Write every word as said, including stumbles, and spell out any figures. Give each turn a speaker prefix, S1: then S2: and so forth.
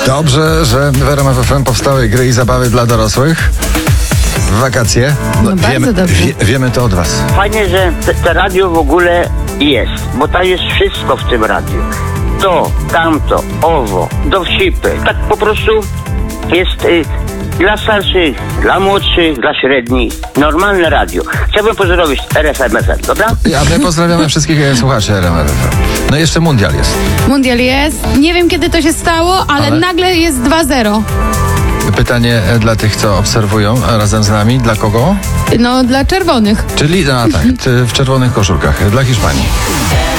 S1: Dobrze, że w R M F F M powstały gry i zabawy dla dorosłych. W wakacje.
S2: No bardzo
S1: wiemy,
S2: dobrze.
S1: wie, wiemy to od was.
S3: Fajnie, że te, te radio w ogóle jest, bo tam jest wszystko w tym radiu. To, tamto, owo, dowcipy. Tak po prostu jest y, dla starszych, dla młodszych, dla średnich. Normalne radio. Chciałbym pozdrowić R F M F M, dobra?
S1: A my pozdrawiamy wszystkich e, słuchaczy R M F F M. No i jeszcze mundial jest.
S2: Mundial jest. Nie wiem, kiedy to się stało, ale,
S1: Ale?
S2: nagle jest dwa zero.
S1: Pytanie e, dla tych, co obserwują razem z nami. Dla kogo?
S2: No, dla czerwonych.
S1: Czyli, no tak, ty w czerwonych koszulkach. Dla Hiszpanii.